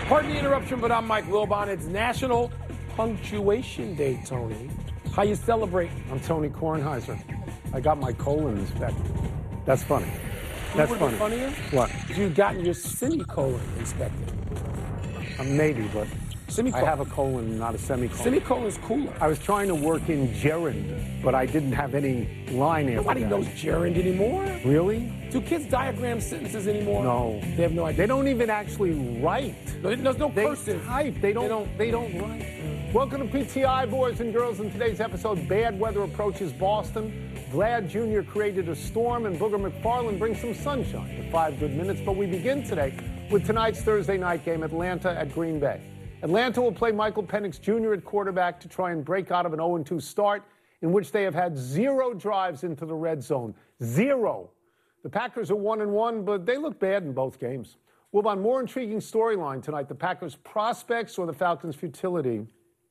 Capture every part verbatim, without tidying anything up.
Pardon the interruption, but I'm Mike Wilbon. It's National Punctuation Day, Tony. How you celebrating? I'm Tony Kornheiser. I got my colon inspected. That's funny. That's you funny. funnier? What? You gotten your semicolon inspected. Uh, maybe, but Semicolon. I have a colon, not a semicolon. Semicolon's cooler. I was trying to work in gerund, but I didn't have any line after Nobody that. knows gerund anymore. Really? Do kids diagram sentences anymore? No. They have no idea. They don't even actually write. No, there's no They cursive. type. They don't. They don't- They don't write. Welcome to P T I, boys and girls. In today's episode, bad weather approaches Boston. Vlad Junior created a storm, and Booger McFarland brings some sunshine to five good minutes. But we begin today with tonight's Thursday night game, Atlanta at Green Bay. Atlanta will play Michael Penix Junior at quarterback to try and break out of an oh and two start in which they have had zero drives into the red zone. Zero. The Packers are one and one, but they look bad in both games. We'll have a more intriguing storyline tonight, the Packers' prospects or the Falcons' futility.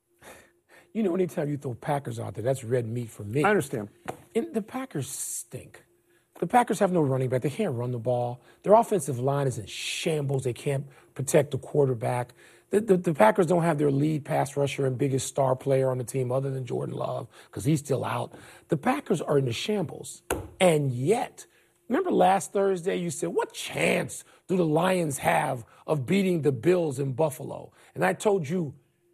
You know, anytime you throw Packers out there, that's red meat for me. I understand. And the Packers stink. The Packers have no running back. They can't run the ball. Their offensive line is in shambles. They can't protect the quarterback. The, the, the Packers don't have their lead pass rusher and biggest star player on the team other than Jordan Love because he's still out. The Packers are in the shambles. And yet, remember last Thursday you said, what chance do the Lions have of beating the Bills in Buffalo? And I told you,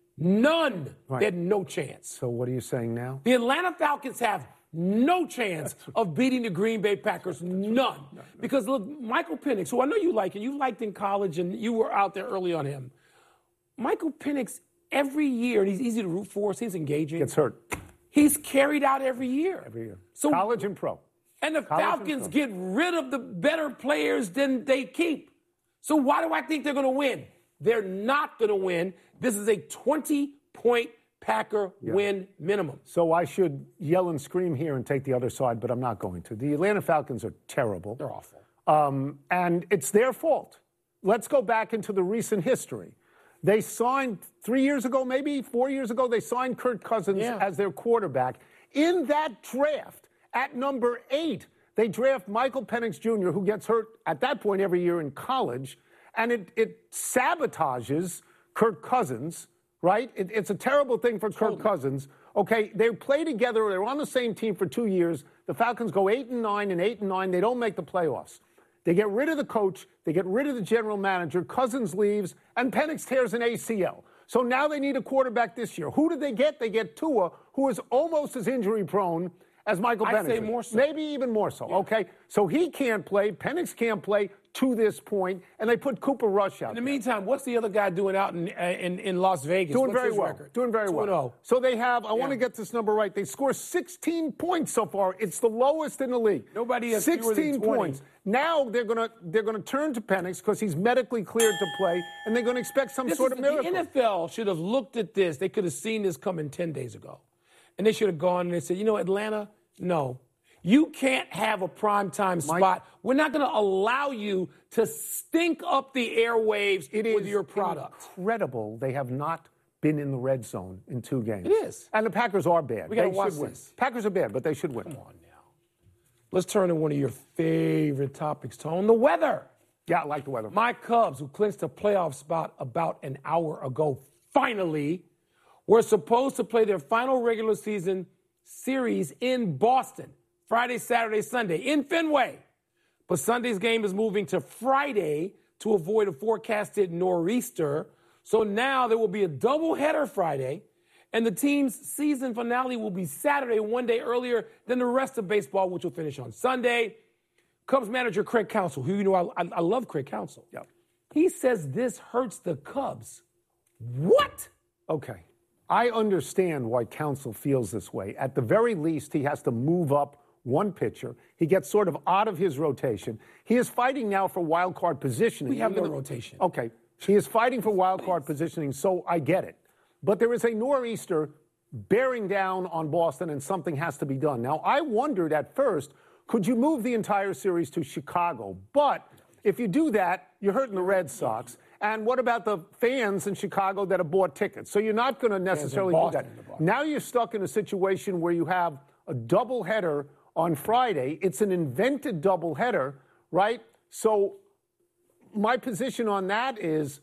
none. Right. They had no chance. So what are you saying now? The Atlanta Falcons have no chance of beating the Green Bay Packers. None. Because, look, Michael Penix, who I know you like, and you liked in college, and you were out there early on him. Michael Penix, every year, and he's easy to root for, he's engaging. Gets hurt. He's carried out every year. Every year. So, College and pro. And the College Falcons and get rid of the better players than they keep. So why do I think they're going to win? They're not going to win. This is a twenty-point Packer Yeah. win minimum. So I should yell and scream here and take the other side, but I'm not going to. The Atlanta Falcons are terrible. They're awful. Um, and it's their fault. Let's go back into the recent history. They signed three years ago, maybe four years ago, they signed Kirk Cousins Yeah. as their quarterback. In that draft, at number eight, they draft Michael Penix Junior, who gets hurt at that point every year in college, and it, it sabotages Kirk Cousins, right? It, it's a terrible thing for Totally. Kirk Cousins. Okay, they play together. They're on the same team for two years. The Falcons go eight and nine and eight and nine. They don't make the playoffs. They get rid of the coach. They get rid of the general manager. Cousins leaves, and Penix tears an A C L. So now they need a quarterback this year. Who did they get? They get Tua, who is almost as injury-prone as Michael I'd Penix. say is. more so. Maybe even more so. Okay, so he can't play. Penix can't play to this point, and they put Cooper Rush out. In the there. meantime, what's the other guy doing out in uh, in, in Las Vegas? Doing What's very his well. record? Doing very two and well. oh. So they have, I want to Yeah. get this number right. They score sixteen points so far. It's the lowest in the league. Nobody has fewer than sixteen twenty. points. Now they're going to they're going to turn to Penix because he's medically cleared to play, and they're going to expect some This sort is, of miracle. The N F L should have looked at this. They could have seen this coming ten days ago. And they should have gone and they said, you know, Atlanta, no. You can't have a primetime spot. We're not going to allow you to stink up the airwaves It with is your product. incredible they have not been in the red zone in two games. It is. And the Packers are bad. We gotta They watch should win. this. Packers are bad, but they should win. Come on now. Let's turn to one of your favorite topics, Tone, the weather. Yeah, I like the weather. My Cubs, who clinched a playoff spot about an hour ago, finally, were supposed to play their final regular season series in Boston, Friday, Saturday, Sunday, in Fenway. But Sunday's game is moving to Friday to avoid a forecasted nor'easter. So now there will be a doubleheader Friday, and the team's season finale will be Saturday, one day earlier than the rest of baseball, which will finish on Sunday. Cubs manager Craig Counsell, who you know I, I, I love Craig Counsell. Yep. He says this hurts the Cubs. What? Okay. I understand why Counsell feels this way. At the very least, he has to move up one pitcher. He gets sort of out of his rotation. He is fighting now for wild card positioning. We have even no though- rotation. Okay. He is fighting for wild card positioning, so I get it. But there is a nor'easter bearing down on Boston, and something has to be done. Now, I wondered at first, could you move the entire series to Chicago? But if you do that, you're hurting the Red Sox. And what about the fans in Chicago that have bought tickets? So you're not going to necessarily do that. Now you're stuck in a situation where you have a doubleheader on Friday. It's an invented doubleheader, right? So my position on that is,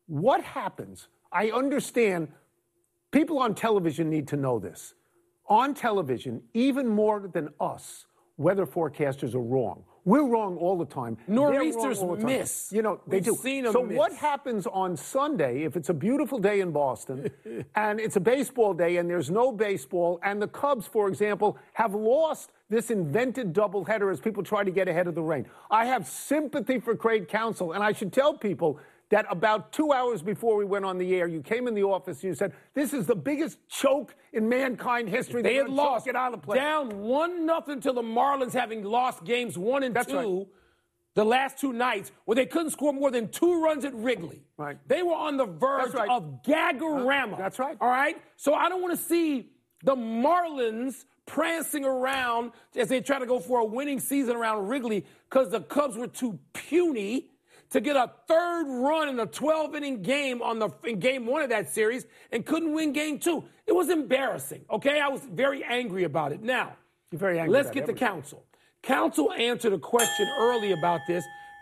what happens? I understand people on television need to know this. On television, even more than us, weather forecasters are wrong. We're wrong all the time. Nor'easters all the time. miss. You know, they We've do. Seen them so miss. what happens on Sunday if it's a beautiful day in Boston and it's a baseball day and there's no baseball and the Cubs, for example, have lost this invented doubleheader as people try to get ahead of the rain? I have sympathy for Craig Counsell, and I should tell people that about two hours before we went on the air, you came in the office and you said, this is the biggest choke in mankind history. They had lost get out of the play. down one nothing to the Marlins, having lost games one and That's two right. the last two nights, where they couldn't score more than two runs at Wrigley. Right. They were on the verge right. of Gagarama. Uh, that's right. All right? So I don't want to see the Marlins prancing around as they try to go for a winning season around Wrigley because the Cubs were too puny to get a third run in a twelve-inning game on the in game one of that series and couldn't win game two. It was embarrassing, okay? I was very angry about it. Now, You're very angry let's about get to everything. Counsell. Counsell answered a question early about this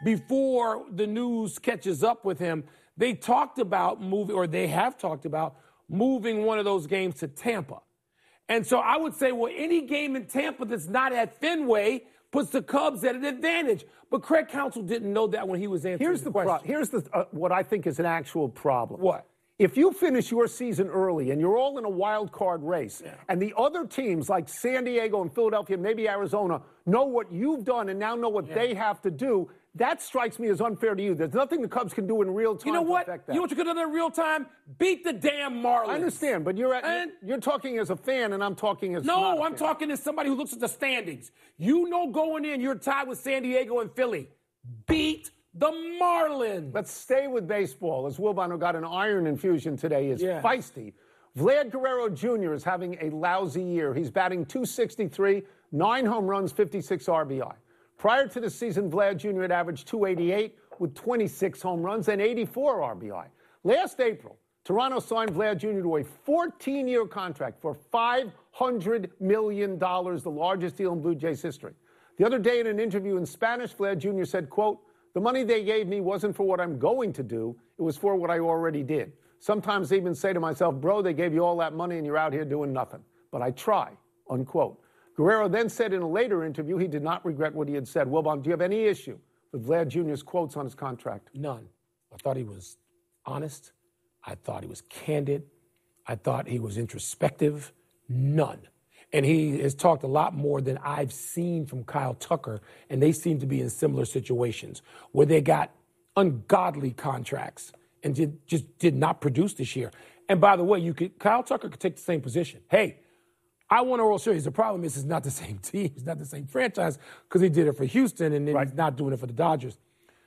before the news catches up with him. They talked about moving, or they have talked about moving one of those games to Tampa. And so I would say, well, any game in Tampa that's not at Fenway puts the Cubs at an advantage. But Craig Counsell didn't know that when he was answering Here's the, the question. pro- Here's the uh, what I think is an actual problem. What? If you finish your season early and you're all in a wild card race, Yeah. and the other teams like San Diego and Philadelphia, maybe Arizona, know what you've done and now know what Yeah. they have to do, that strikes me as unfair to you. There's nothing the Cubs can do in real time You know to what? affect that. You know what you could have done in real time? Beat the damn Marlins. I understand, but you're, at, And- you're talking as a fan, and I'm talking as not No, a I'm fan. talking as somebody who looks at the standings. You know going in, you're tied with San Diego and Philly. Beat the Marlins. Let's stay with baseball, as Wilbon, who got an iron infusion today, is Yeah. feisty. Vlad Guerrero Junior is having a lousy year. He's batting two sixty-three, nine home runs, fifty-six R B I. Prior to the season, Vlad Junior had averaged two eighty-eight with twenty-six home runs and eighty-four R B I. Last April, Toronto signed Vlad Junior to a fourteen-year contract for five hundred million dollars, the largest deal in Blue Jays history. The other day in an interview in Spanish, Vlad Junior said, quote, "The money they gave me wasn't for what I'm going to do. It was for what I already did. Sometimes I even say to myself, bro, they gave you all that money and you're out here doing nothing. But I try," unquote. Guerrero then said in a later interview he did not regret what he had said. Wilbon, do you have any issue with Vlad Junior's quotes on his contract? None. I thought he was honest. I thought he was candid. I thought he was introspective. None. And he has talked a lot more than I've seen from Kyle Tucker, and they seem to be in similar situations where they got ungodly contracts and did, just did not produce this year. And by the way, you could Kyle Tucker could take the same position. Hey, I won a World Series. The problem is it's not the same team. It's not the same franchise because he did it for Houston and then Right. he's not doing it for the Dodgers.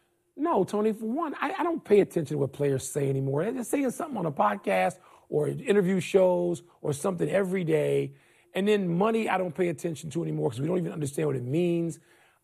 No, Tony, for one, I, I don't pay attention to what players say anymore. They're just saying something on a podcast or interview shows or something every day. And then money, I don't pay attention to anymore because we don't even understand what it means.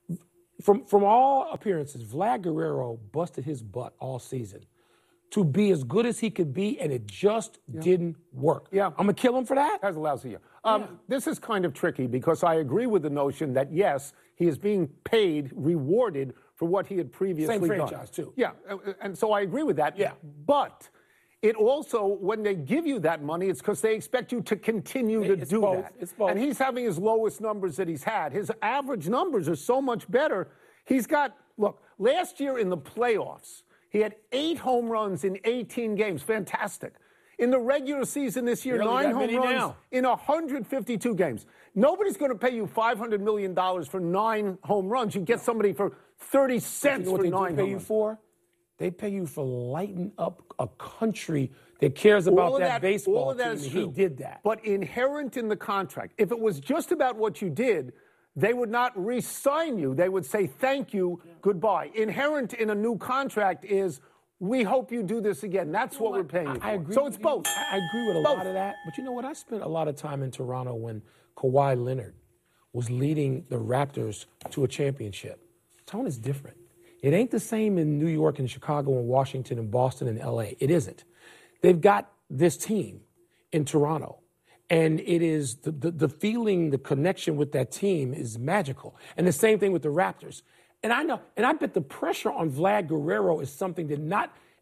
From from all appearances, Vlad Guerrero busted his butt all season to be as good as he could be, and it just didn't work. Yeah. I'm going to kill him for that? Has a lousy year. Um, This is kind of tricky because I agree with the notion that, yes, he is being paid, rewarded for what he had previously Same done. franchise, too. Yeah, uh, and so I agree with that. Yeah. But it also, when they give you that money, it's because they expect you to continue to It's do both. that. It's both. And he's having his lowest numbers that he's had. His average numbers are so much better. He's got, look, last year in the playoffs, he had eight home runs in eighteen games. Fantastic. In the regular season this year, Barely nine that home many runs now. in one hundred fifty-two games. Nobody's going to pay you five hundred million dollars for nine home runs. You get somebody for thirty cents You know what for they nine do pay home you runs. for? They pay you for lighting up a country that cares about All of that, baseball all of that team. is and true. He did that. But inherent in the contract, if it was just about what you did, they would not re-sign you. They would say, thank you, goodbye. Inherent in a new contract is, we hope you do this again. That's what we're paying you for. I agree. So with it's you. both. I I agree with a Both. lot of that. But you know what? I spent a lot of time in Toronto when Kawhi Leonard was leading the Raptors to a championship. Tone is different. It ain't the same in New York and Chicago and Washington and Boston and L A. It isn't. They've got this team in Toronto. And it is the, the, the feeling, the connection with that team is magical. And the same thing with the Raptors. And I know, and I bet the pressure on Vlad Guerrero is something that not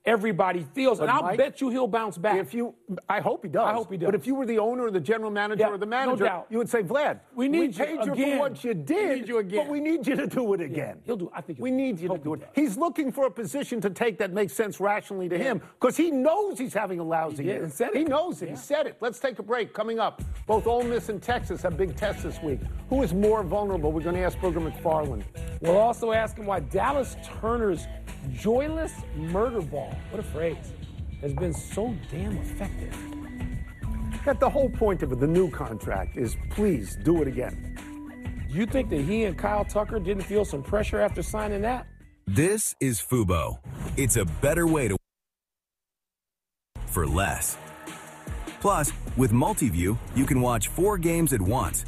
everybody feels. But and I'll Mike, bet you he'll bounce back. If you, I hope he does. I hope he does. But if you were the owner or the general manager Yeah, or the manager, no doubt. you would say, Vlad, we need we paid you you again. for what you did, we need you again. but we need you to do it again. Yeah, he'll do. I think he'll we do. need you to Hope do he it. does. He's looking for a position to take that makes sense rationally to him because he knows he's having a lousy He did year. and said it. He knows it. Yeah. He said it. Let's take a break. Coming up, both Ole Miss and Texas have big tests this week. Who is more vulnerable? We're going to ask Booger McFarland. We'll also ask him why Dallas Turner's joyless murder ball, what a phrase, has been so damn effective. That the whole point of it, the new contract, is please do it again. Do you think that he and Kyle Tucker didn't feel some pressure after signing that? This is Fubo. It's a better way to for less. Plus, with Multiview, you can watch four games at once.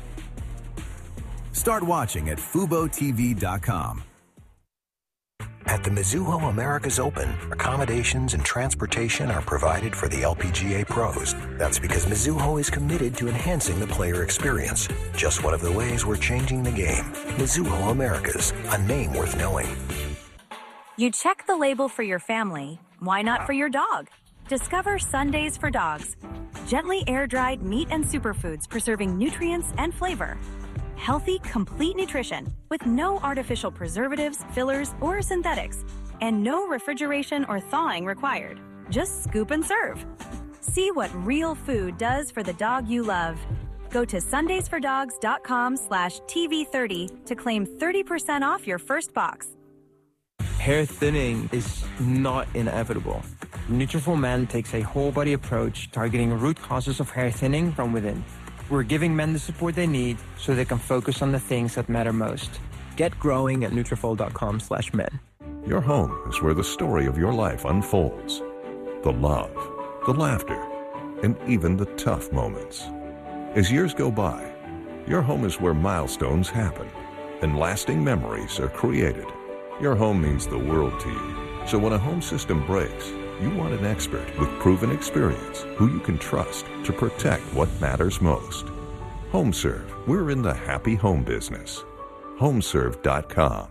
Start watching at fubo t v dot com. At the Mizuho America's Open, accommodations and transportation are provided for the L P G A pros. That's because Mizuho is committed to enhancing the player experience. Just one of the ways we're changing the game. Mizuho Americas, a name worth knowing. You check the label for your family. Why not for your dog? Discover Sundays for Dogs. Gently air-dried meat and superfoods preserving nutrients and flavor. Healthy, complete nutrition with no artificial preservatives, fillers, or synthetics, and no refrigeration or thawing required. Just scoop and serve. See what real food does for the dog you love. Go to sundays for dogs dot com slash T V thirty to claim thirty percent off your first box. Hair thinning is not inevitable. Nutrafol Men takes a whole-body approach targeting root causes of hair thinning from within. We're giving men the support they need so they can focus on the things that matter most. Get growing at Nutrafol dot com slash men. Your home is where the story of your life unfolds. The love, the laughter, and even the tough moments. As years go by, your home is where milestones happen and lasting memories are created. Your home means the world to you. So when a home system breaks, you want an expert with proven experience who you can trust to protect what matters most. HomeServe, we're in the happy home business. home serve dot com.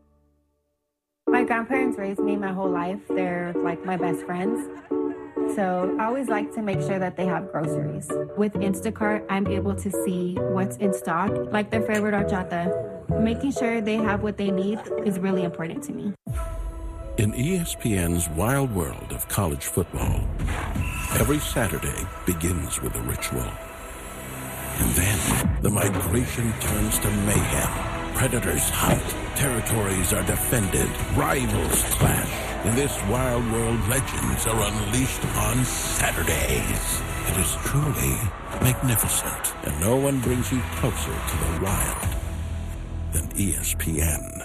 My grandparents raised me my whole life. They're like my best friends. So I always like to make sure that they have groceries. With Instacart, I'm able to see what's in stock, like their favorite horchata. Making sure they have what they need is really important to me. In E S P N's wild world of college football, every Saturday begins with a ritual. And then the migration turns to mayhem. Predators hunt, territories are defended, rivals clash. In this wild world, legends are unleashed on Saturdays. It is truly magnificent, and no one brings you closer to the wild than E S P N.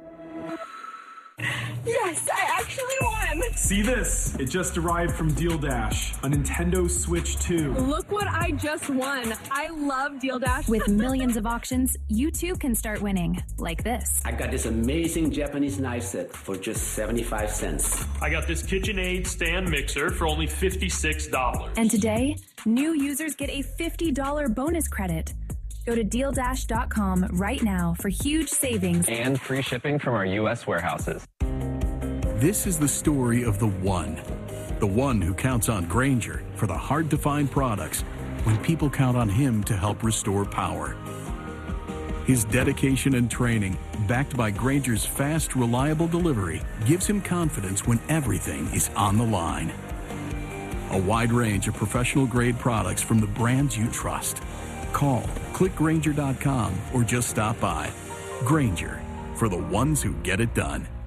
Yes, I actually won! See this? It just arrived from Deal Dash, a Nintendo Switch two. Look what I just won. I love Deal Dash. With millions of auctions, you too can start winning, like this. I got this amazing Japanese knife set for just seventy-five cents. I got this KitchenAid stand mixer for only fifty-six dollars. And today, new users get a fifty dollars bonus credit. Go to deal dash dot com right now for huge savings and free shipping from our U S warehouses. This is the story of the one. The one who counts on Grainger for the hard-to-find products when people count on him to help restore power. His dedication and training, backed by Grainger's fast, reliable delivery, gives him confidence when everything is on the line. A wide range of professional-grade products from the brands you trust. Call, click Grainger dot com, or just stop by. Grainger, for the ones who get it done.